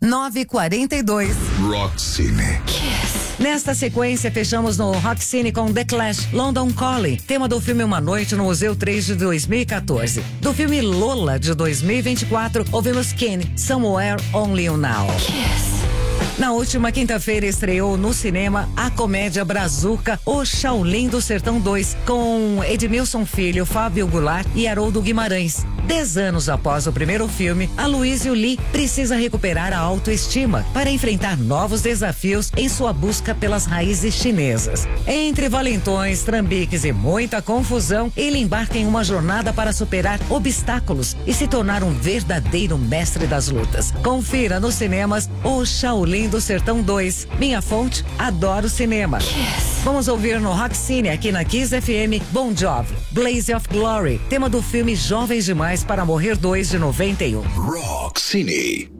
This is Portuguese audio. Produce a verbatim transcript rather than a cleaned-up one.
nove e quarenta e dois. Rock Cine. Nesta sequência, fechamos no Rock Cine com The Clash, London Calling, tema do filme Uma Noite no Museu três de dois mil e quatorze. Do filme Lola de dois mil e vinte e quatro, ouvimos Kenny, Somewhere Only You Now. Na última quinta-feira estreou no cinema a comédia brazuca O Shaolin do Sertão dois, com Edmilson Filho, Fábio Goulart e Haroldo Guimarães. Dez anos após o primeiro filme, Aloysio Lee precisa recuperar a autoestima para enfrentar novos desafios em sua busca pelas raízes chinesas. Entre valentões, trambiques e muita confusão, ele embarca em uma jornada para superar obstáculos e se tornar um verdadeiro mestre das lutas. Confira nos cinemas O Shaolin do Sertão dois. Minha fonte, adoro cinema. Yes. Vamos ouvir no Rock Cine, aqui na Kiss F M, Bon Jovi, Blaze of Glory, tema do filme Jovens Demais para Morrer dois de noventa e um. Rock Cine.